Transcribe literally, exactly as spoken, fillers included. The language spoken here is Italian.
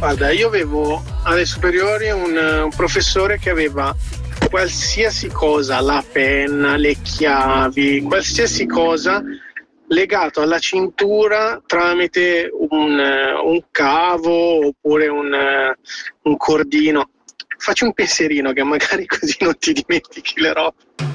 Guarda, io avevo alle superiori un, un professore che aveva qualsiasi cosa, la penna, le chiavi, qualsiasi cosa legato alla cintura tramite un, un cavo oppure un, un cordino. Facci un pensierino che magari così non ti dimentichi le robe.